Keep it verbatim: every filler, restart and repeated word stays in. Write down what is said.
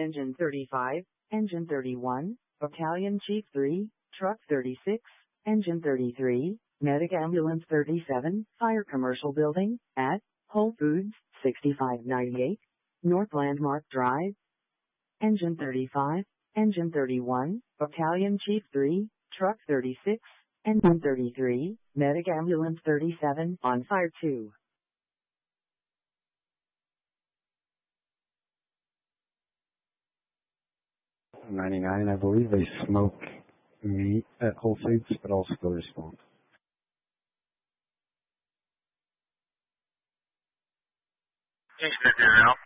Engine thirty-five, Engine thirty-one, Battalion Chief three, Truck thirty-six, Engine thirty-three, Medic Ambulance thirty-seven, Fire Commercial Building, at Whole Foods, sixty-five ninety-eight, North Landmark Drive. Engine thirty-five, Engine thirty-one, Battalion Chief three, Truck thirty-six, Engine thirty-three, Medic Ambulance thirty-seven, on fire two. ninety-nine, I believe they smoke meat at Whole Foods, but I'll still respond. Change fifty now.